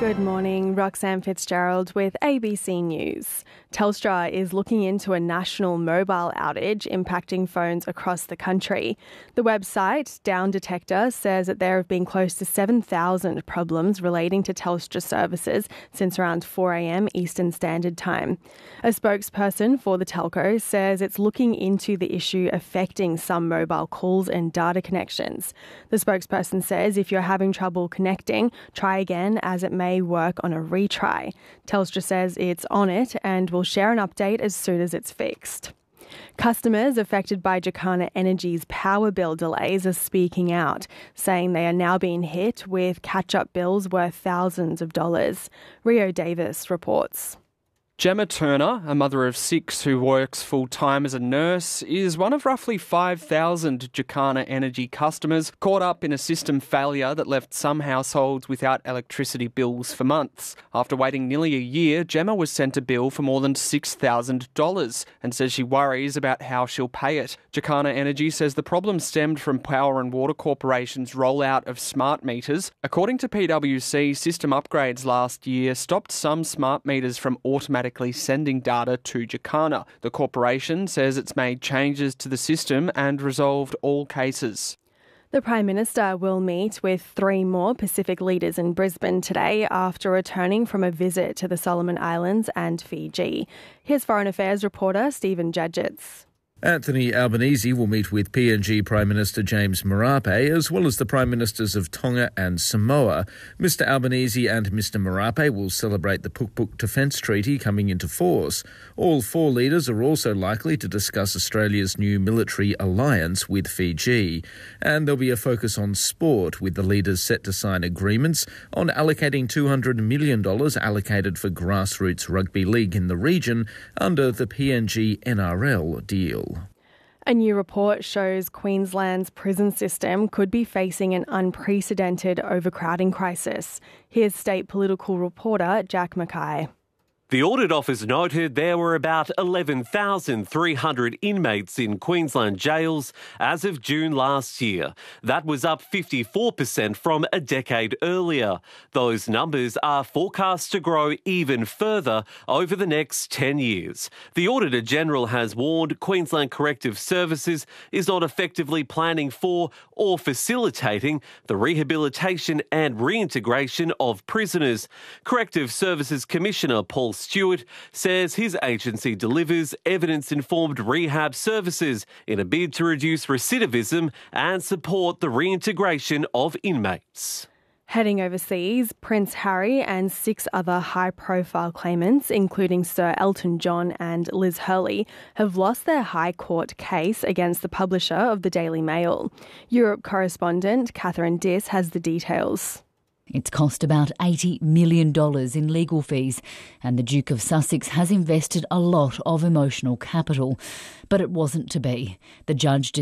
Good morning, Roxanne Fitzgerald with ABC News. Telstra is looking into a national mobile outage impacting phones across the country. The website Down Detector says that there have been close to 7,000 problems relating to Telstra services since around 4 a.m. Eastern Standard Time. A spokesperson for the telco says it's looking into the issue affecting some mobile calls and data connections. The spokesperson says if you're having trouble connecting, try again as it may work on a retry. Telstra says it's on it and will share an update as soon as it's fixed. Customers affected by Jacana Energy's power bill delays are speaking out, saying they are now being hit with catch-up bills worth thousands of dollars. Rio Davis reports. Gemma Turner, a mother of 6 who works full-time as a nurse, is one of roughly 5,000 Jacana Energy customers caught up in a system failure that left some households without electricity bills for months. After waiting nearly a year, Gemma was sent a bill for more than $6,000 and says she worries about how she'll pay it. Jacana Energy says the problem stemmed from Power and Water Corporation's rollout of smart meters. According to PwC, system upgrades last year stopped some smart meters from automatically sending data to Jacana. The corporation says it's made changes to the system and resolved all cases. The Prime Minister will meet with 3 more Pacific leaders in Brisbane today after returning from a visit to the Solomon Islands and Fiji. Here's Foreign Affairs reporter Stephen Judgetts. Anthony Albanese will meet with PNG Prime Minister James Marape, as well as the Prime Ministers of Tonga and Samoa. Mr Albanese and Mr Marape will celebrate the Pukpuk Defence Treaty coming into force. All 4 leaders are also likely to discuss Australia's new military alliance with Fiji. And there'll be a focus on sport, with the leaders set to sign agreements on allocating $200 million allocated for grassroots rugby league in the region under the PNG NRL deal. A new report shows Queensland's prison system could be facing an unprecedented overcrowding crisis. Here's state political reporter Jack Mackay. The Audit Office noted there were about 11,300 inmates in Queensland jails as of June last year. That was up 54% from a decade earlier. Those numbers are forecast to grow even further over the next 10 years. The Auditor General has warned Queensland Corrective Services is not effectively planning for or facilitating the rehabilitation and reintegration of prisoners. Corrective Services Commissioner Paul Stewart says his agency delivers evidence-informed rehab services in a bid to reduce recidivism and support the reintegration of inmates. Heading overseas, Prince Harry and 6 other high-profile claimants, including Sir Elton John and Liz Hurley, have lost their High Court case against the publisher of the Daily Mail. Europe correspondent Catherine Diss has the details. It's cost about $80 million in legal fees, and the Duke of Sussex has invested a lot of emotional capital. But it wasn't to be. The judge